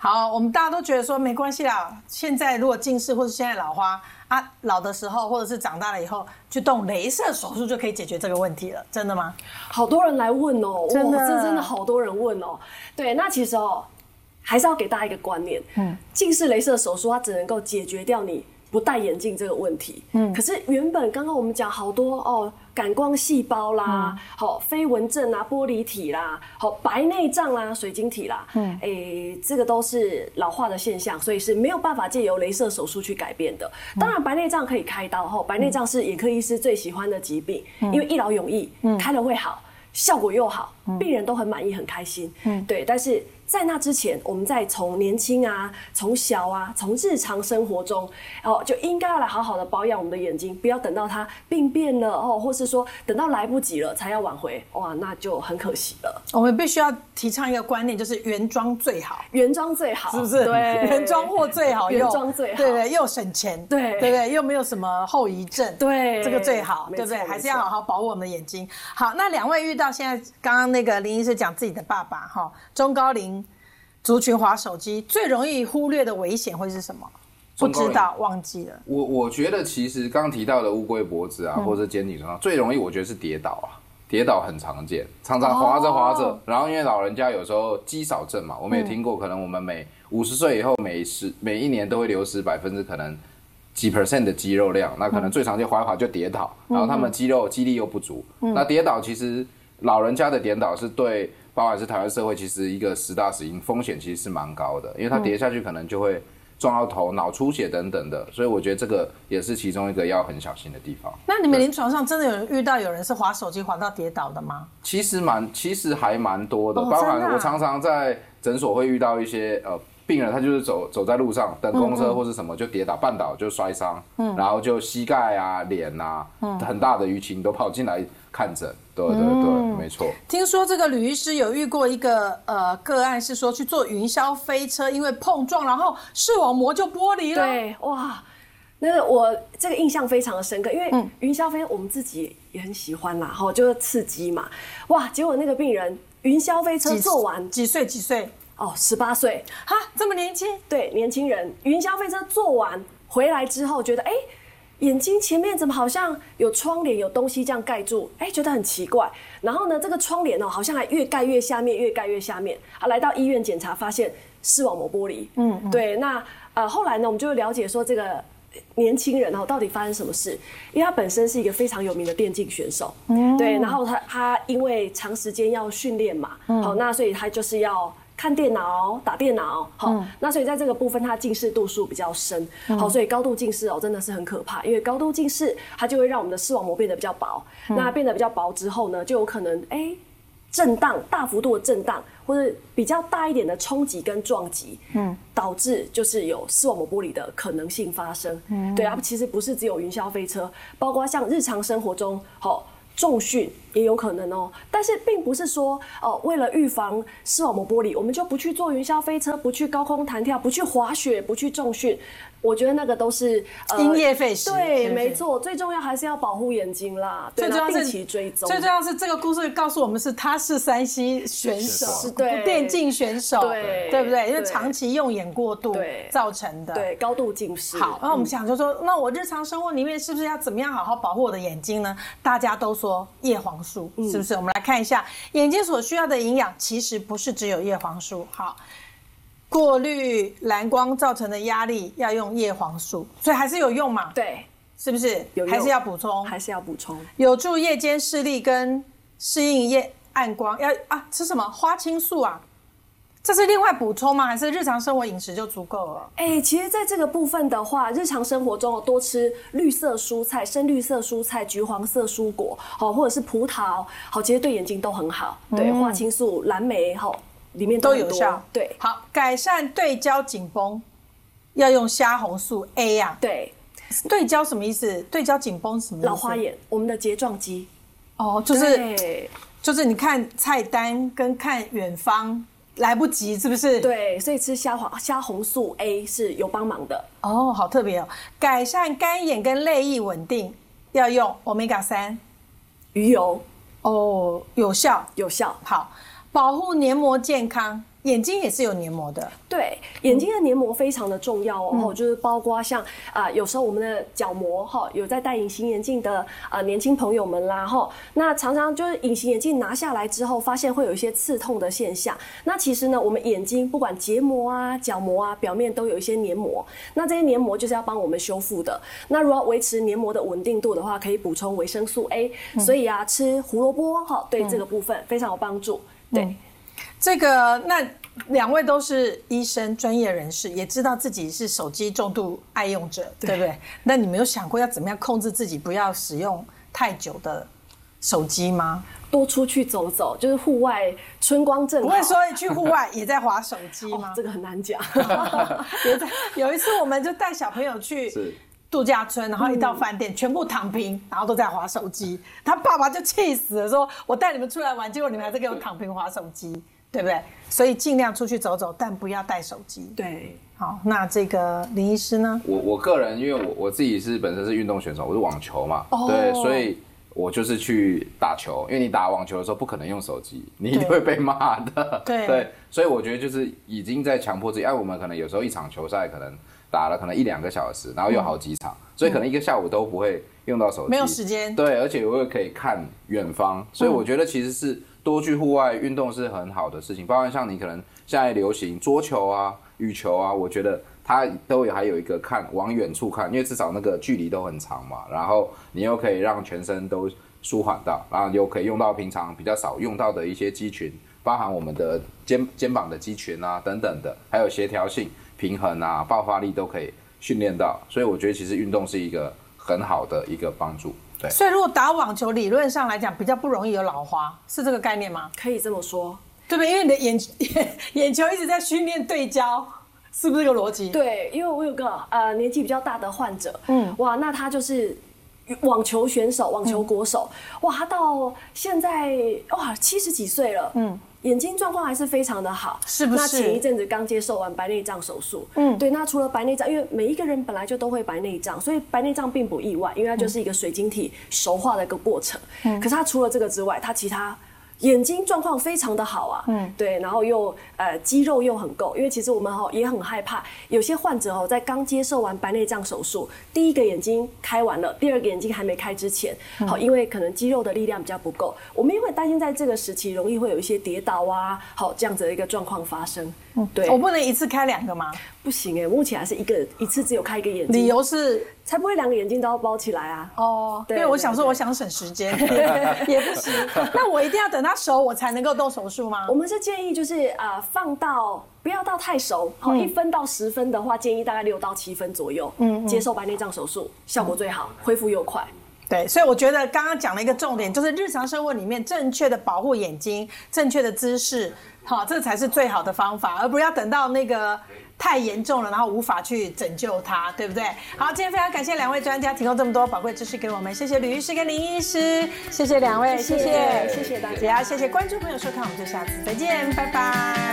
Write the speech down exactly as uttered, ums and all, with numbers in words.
好，我们大家都觉得说没关系啦，现在如果近视或是现在老花啊，老的时候或者是长大了以后，去动雷射手术就可以解决这个问题了，真的吗？ 好多人来问哦， 真的， 这真的好多人问哦。对，那其实哦，还是要给大家一个观念，嗯，近视雷射手术它只能够解决掉你不戴眼镜这个问题，嗯，可是原本刚刚我们讲好多哦，感光细胞啦，好、嗯、飞蚊症啊，玻璃体啦，好白内障啦，水晶体啦，嗯，诶，这个都是老化的现象，所以是没有办法借由雷射手术去改变的。当然，白内障可以开刀，哈，白内障是眼科医师最喜欢的疾病，嗯、因为一劳永逸，嗯、开了会好，效果又好，病人都很满意，很开心，嗯，对，但是。在那之前，我们再从年轻啊，从小啊，从日常生活中，哦，就应该要来好好的保养我们的眼睛，不要等到它病变了哦，或是说等到来不及了才要挽回，哇，那就很可惜了。 我们必须要提倡一个观念，就是原装最好， 原装最好， 是不是？ 对， 原装货最好用， 原装最好， 对对，又省钱， 对对对，又没有什么后遗症， 对， 这个最好，对不对？还是要好好保护我们的眼睛。好，那两位遇到现在刚刚那个林医师讲自己的爸爸哈，中高龄。族群滑手机最容易忽略的危险会是什么？不知道，忘记了。 我我觉得其实刚提到的乌龟脖子啊，嗯、或者肩颈上最容易，我觉得是跌倒啊。跌倒很常见，常常滑着滑着，哦、然后因为老人家有时候肌少症嘛，我们也听过，可能我们每五十岁以后每十每一年都会流失百分之可能几 percent 的肌肉量，那可能最常见滑一滑就跌倒，嗯、然后他们肌肉肌力又不足，嗯、那跌倒其实老人家的跌倒是对。包含是台湾社会，其实一个十大死因风险其实是蛮高的，因为它跌下去可能就会撞到头、脑出血等等的，所以我觉得这个也是其中一个要很小心的地方。 那你们临床上真的有人遇到有人是滑手机滑到跌倒的吗？ 其实蛮，其实还蛮多的， 哦、 包含我常常在诊所会遇到一些呃病人，他就是走走在路上等公车或是什么就跌倒、绊倒就摔伤，嗯，然后就膝盖啊、脸啊，嗯、很大的淤青都跑进来看诊。对对对，嗯、没错。 听说这个吕医师有遇过一个呃个案，是说去坐云霄飞车，因为碰撞，然后视网膜就剥离了。 对，哇，那个我这个印象非常的深刻，因为云霄飞车我们自己也很喜欢啦，哈，就是刺激嘛。哇，结果那个病人云霄飞车坐完几岁？几岁？ 哦，十八岁， 哈，这么年轻？ 对，年轻人云霄飞车坐完回来之后，觉得哎。欸眼睛前面怎么好像有窗帘有东西这样盖住，哎，觉得很奇怪。然后呢，这个窗帘哦，好像还越盖越下面，越盖越下面。啊，来到医院检查，发现视网膜剥离。嗯，嗯对。那呃，后来呢，我们就了解说这个年轻人哦，到底发生什么事？因为他本身是一个非常有名的电竞选手，嗯，对。然后他他因为长时间要训练嘛，嗯、好，那所以他就是要。看电脑、打电脑，好，嗯、那所以在这个部分，它近视度数比较深，嗯、好，所以高度近视哦，真的是很可怕，因为高度近视它就会让我们的视网膜变得比较薄，嗯、那变得比较薄之后呢，就有可能哎、欸、震荡，大幅度的震荡，或者比较大一点的冲击跟撞击，嗯，导致就是有视网膜剥离的可能性发生，嗯，对啊，其实不是只有云霄飞车，包括像日常生活中，好。重训也有可能哦，但是并不是说哦、呃，为了预防视网膜剥离，我们就不去坐云霄飞车，不去高空弹跳，不去滑雪，不去重训。我觉得那个都是呃因噎废食。 对，没错，最重要还是要保护眼睛啦。 最重要是定期追踪。 最重要是这个故事告诉我们是他是三 C 选手， 是对电竞选手， 对对不对？因为长期用眼过度造成的， 对高度近视。 好，那我们想就说，那我日常生活里面是不是要怎么样好好保护我的眼睛呢？大家都说叶黄素，是不是？我们来看一下眼睛所需要的营养，其实不是只有叶黄素。好。过滤蓝光造成的压力要用叶黄素，所以还是有用嘛？ 对， 是不是？有用，还是要补充， 还是要补充， 有助夜间视力跟适应夜暗光。要啊，吃什么花青素啊？这是另外补充吗？还是日常生活饮食就足够了？ 哎、欸，其实在这个部分的话，日常生活中多吃绿色蔬菜、深绿色蔬菜、橘黄色蔬果，好，或者是葡萄，好，其实对眼睛都很好。嗯、对，花青素、蓝莓，好。里面 都, 都有效， 对， 好，改善对焦紧绷要用虾红素 A 呀、啊， 对， 对焦什么意思？对焦紧绷什么意思？ 老花眼，我们的睫状肌， 哦，就是就是你看菜单跟看远方来不及，是不是？ 对，所以吃虾黄虾红素 A 是有帮忙的。 哦，好特别哦，改善干眼跟泪液稳定要用 欧米伽三鱼油， 哦，有效， 有效， 好。保护黏膜健康眼睛也是有黏膜的。 对，眼睛的黏膜非常的重要哦，嗯、就是包括像啊、呃，有时候我们的角膜哈，有在戴隐形眼镜的啊、呃、年轻朋友们啦哈，那常常就是隐形眼镜拿下来之后，发现会有一些刺痛的现象。那其实呢，我们眼睛不管结膜啊、角膜啊，表面都有一些黏膜，那这些黏膜就是要帮我们修复的。那如果要维持黏膜的稳定度的话，可以补充维生素 A，、嗯、所以啊，吃胡萝卜哈，对这个部分非常有帮助。对。嗯， 这个那两位都是医生专业人士，也知道自己是手机重度爱用者， 对, 对不对？那你们有想过要怎么样控制自己不要使用太久的手机吗？ 多出去走走，就是户外春光正好。 不会说去户外也在滑手机吗？ 哦，这个很难讲。 也在有一次我们就带小朋友去度假村，然后一到饭店、嗯、全部躺平，然后都在滑手机。他爸爸就气死了，说我带你们出来玩，结果你们还在给我躺平滑手机，对不对？所以尽量出去走走，但不要带手机。 对， 好，那这个林医师呢？ 我我个人，因为我我自己是本身是运动选手，我是网球嘛，哦、对，所以我就是去打球。因为你打网球的时候不可能用手机，你一定会被骂的。 对， 对，所以我觉得就是已经在强迫自己。哎、啊，我们可能有时候一场球赛可能打了可能一两个小时，然后有好几场，嗯、所以可能一个下午都不会用到手机， 没有时间。 对，而且我也可以看远方，所以我觉得其实是多去户外运动是很好的事情。包括像你可能现在流行桌球啊、羽球啊，我觉得它都有还有一个看往远处看，因为至少那个距离都很长嘛，然后你又可以让全身都舒缓到，然后又可以用到平常比较少用到的一些肌群，包含我们的肩肩膀的肌群啊等等的，还有协调性、平衡啊、爆发力都可以训练到。所以我觉得其实运动是一个很好的一个帮助。对， 所以如果打网球理论上来讲比较不容易有老花，是这个概念吗？ 可以这么说， 对不对？因为你的眼眼眼球一直在训练对焦，是不是这个逻辑？ 对，因为我有个呃年纪比较大的患者，嗯，哇，那他就是网球选手、网球国手，嗯、哇，他到现在哇七十几岁了，嗯。眼睛状况还是非常的好， 是不是？ 那前一阵子刚接受完白内障手术，嗯，对。那除了白内障，因为每一个人本来就都会白内障，所以白内障并不意外，因为它就是一个水晶体熟化的一个过程。嗯，可是他除了这个之外，他其他眼睛状况非常的好啊，嗯，对，然后又呃肌肉又很够，因为其实我们哈也很害怕，有些患者哦在刚接受完白内障手术，第一个眼睛开完了，第二个眼睛还没开之前，好、嗯，因为可能肌肉的力量比较不够，我们也会担心在这个时期容易会有一些跌倒啊，好这样子的一个状况发生。 嗯，对，我不能一次开两个吗？ 不行哎、欸，目前还是一个一次只有开一个眼睛， 理由是才不会两个眼睛都要包起来啊。 哦，因为我想说，我想省时间，也不行。那我一定要等它熟，我才能够动手术吗？ 我们是建议就是呃放到不要到太熟，好、嗯、一分到十分的话，建议大概六到七分左右，嗯，接受白内障手术效果最好，嗯、恢复又快。 对，所以我觉得刚刚讲了一个重点，就是日常生活里面正确的保护眼睛，正确的姿势，好，这才是最好的方法，而不要等到那个太严重了，然后无法去拯救它，对不对？好，今天非常感谢两位专家提供这么多宝贵知识给我们，谢谢吕医师跟林医师，谢谢两位，谢谢， 谢谢大家， 也要谢谢观众朋友收看，我们就下次再见，拜拜。